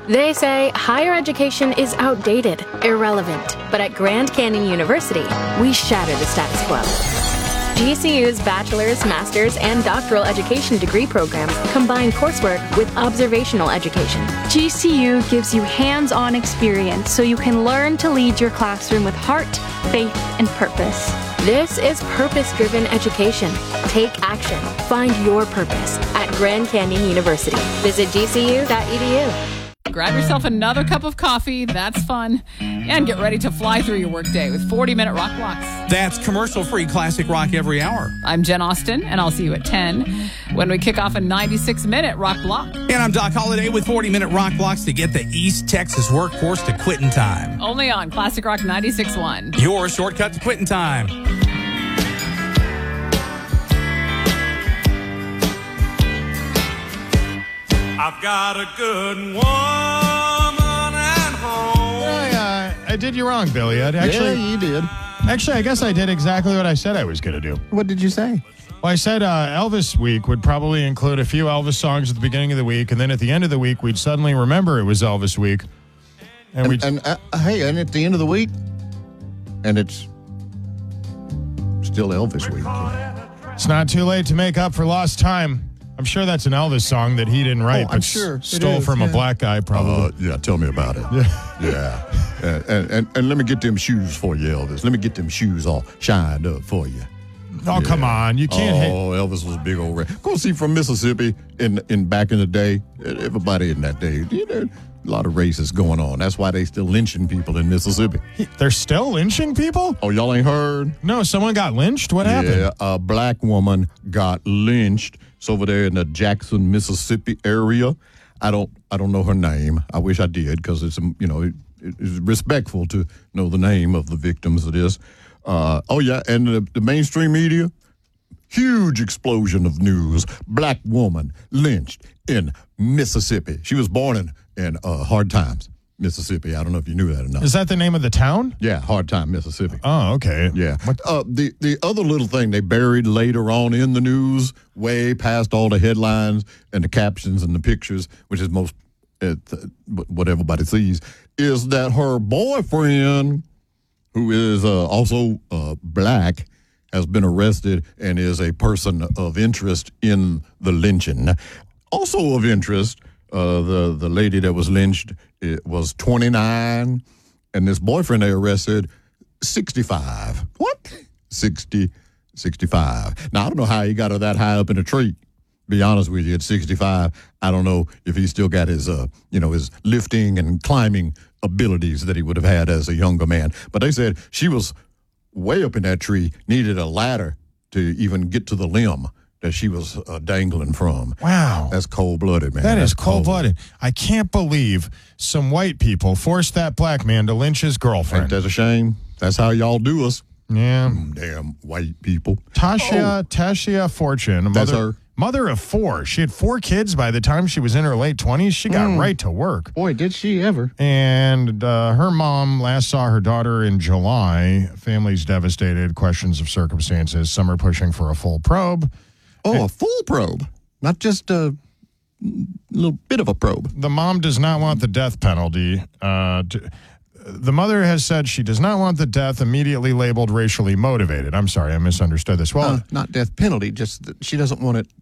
They say higher education is outdated, irrelevant, but at Grand Canyon University, we shatter the status quo. GCU's bachelor's, master's, and doctoral education degree programs combine coursework with observational education. GCU gives you hands-on experience so you can learn to lead your classroom with heart, faith, and purpose. This is purpose-driven education. Take action. Find your purpose at Grand Canyon University. Visit gcu.edu. Grab yourself another cup of coffee, that's fun, and get ready to fly through your workday with 40-minute Rock Blocks. That's commercial-free classic rock every hour. I'm Jen Austen, and I'll see you at 10 when we kick off a 96-minute Rock Block. And I'm Doc Holliday with 40-minute Rock Blocks to get the East Texas workforce to quitting time. Only on Classic Rock 96.1. Your shortcut to quitting time. I've got a good woman at home. I did you wrong, Billy. Actually, yeah, you did. Actually, I guess I did exactly what I said I was going to do. What did you say? Well, I said Elvis Week would probably include a few Elvis songs at the beginning of the week, and then at the end of the week, we'd suddenly remember it was Elvis Week. And hey, and at the end of the week, and it's still Elvis Week. It's not too late to make up for lost time. I'm sure that's an Elvis song that he didn't write, but stole from a black guy, probably. Yeah, tell me about it. Yeah. And let me get them shoes for you, Elvis. Let me get them shoes all shined up for you. Oh, come on. You can't hate. Elvis was a big old red. Of course, he from Mississippi in back in the day. Everybody in that day, a lot of races going on. That's why they still lynching people in Mississippi. They're still lynching people? Oh, y'all ain't heard? No, someone got lynched? What happened? Yeah, a black woman got lynched. It's over there in the Jackson, Mississippi area. I don't know her name. I wish I did, because it's it's respectful to know the name of the victims of this. And the mainstream media, huge explosion of news. Black woman lynched in Mississippi. She was born in Hard Times, Mississippi. I don't know if you knew that or not. Is that the name of the town? Yeah, Hard Time, Mississippi. Oh, okay. Yeah. The other little thing they buried later on in the news, way past all the headlines and the captions and the pictures, which is what everybody sees, is that her boyfriend, who is also black, has been arrested and is a person of interest in the lynching. Also of interest, the lady that was lynched was 29, and this boyfriend they arrested, 65. What? 65. Now, I don't know how he got her that high up in a tree. Be honest with you, at 65, I don't know if he still got his lifting and climbing abilities that he would have had as a younger man. But they said she was way up in that tree, needed a ladder to even get to the limb that she was dangling from. Wow. That's cold-blooded, man. That is cold-blooded. I can't believe some white people forced that black man to lynch his girlfriend. Ain't that a shame? That's how y'all do us. Yeah. Damn white people. Tasha Fortune. That's her. Mother of 4. She had 4 kids by the time she was in her late 20s. She got right to work. Boy, did she ever. And her mom last saw her daughter in July. Family's devastated. Questions of circumstances. Some are pushing for a full probe. Oh, a full probe. Not just a little bit of a probe. The mom does not want the death penalty. The mother has said she does not want the death immediately labeled racially motivated. I'm sorry, I misunderstood this. Well, not death penalty, just that she doesn't want it.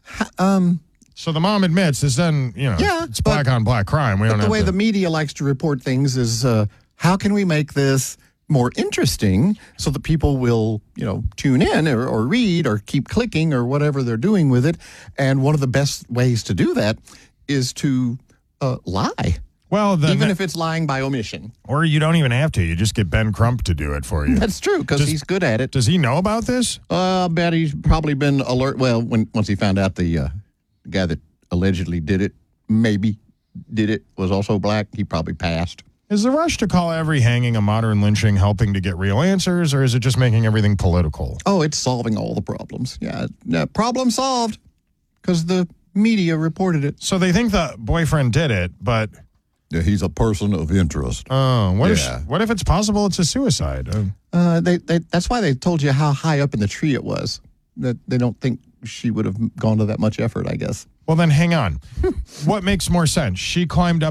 So the mom admits this doesn't, it's black on black crime. But the way the media likes to report things is, how can we make this more interesting so that people will, tune in or read or keep clicking or whatever they're doing with it. And one of the best ways to do that is to lie. Well, even if it's lying by omission. Or you don't even have to. You just get Ben Crump to do it for you. That's true, because he's good at it. Does he know about this? I bet he's probably been alert. Well, once he found out the guy that allegedly did it, was also black, he probably passed. Is the rush to call every hanging a modern lynching helping to get real answers, or is it just making everything political? Oh, it's solving all the problems. Yeah, problem solved, because the media reported it. So they think the boyfriend did it, but... Yeah, he's a person of interest. Oh, what if it's possible it's a suicide? That's why they told you how high up in the tree it was. That they don't think she would have gone to that much effort, I guess. Well, then hang on. What makes more sense? She climbed up